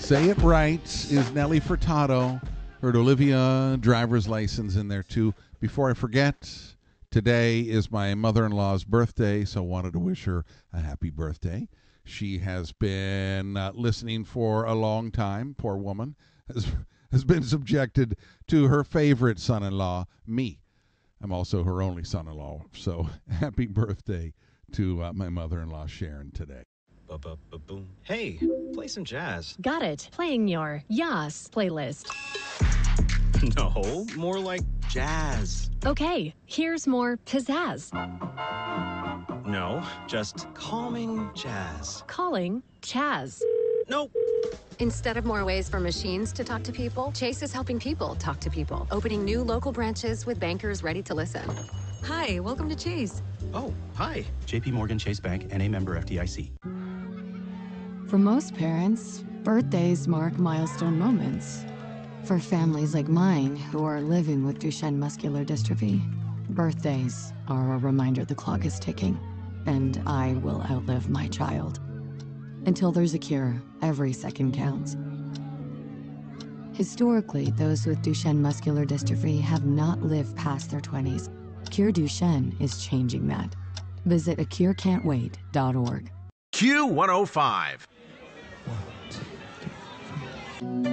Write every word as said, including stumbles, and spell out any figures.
Say It Right is Nelly Furtado. Heard Olivia driver's license in there too. Before I forget, today is my mother-in-law's birthday, so wanted to wish her a happy birthday. She has been uh, listening for a long time, poor woman, has, has been subjected to her favorite son-in-law, me. I'm also her only son-in-law, so happy birthday to uh, my mother-in-law, Sharon, today. Ba-ba-ba-boom. Hey, play some jazz. Got it. Playing your Yas playlist. No, more like jazz. Okay, here's more pizzazz. No, just calming jazz. Calling Chaz. Nope. Instead of more ways for machines to talk to people, Chase is helping people talk to people, opening new local branches with bankers ready to listen. Hi, welcome to Chase. Oh, hi. J P Morgan Chase Bank, N A member F D I C. For most parents, birthdays mark milestone moments. For families like mine who are living with Duchenne muscular dystrophy, birthdays are a reminder the clock is ticking, and I will outlive my child. Until there's a cure, every second counts. Historically, those with Duchenne muscular dystrophy have not lived past their twenties. Cure Duchenne is changing that. Visit a cure can't wait dot org. Q one oh five.